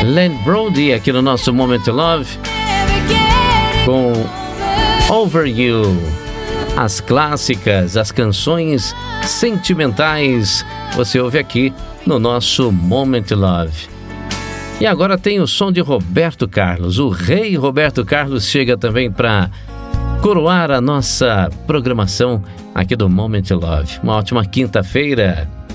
Len Brody aqui no nosso Moment Love com Over You. As clássicas, as canções sentimentais, você ouve aqui no nosso Moment Love. E agora tem o som de Roberto Carlos. O rei Roberto Carlos chega também para coroar a nossa programação aqui do Moment Love. Uma ótima quinta-feira.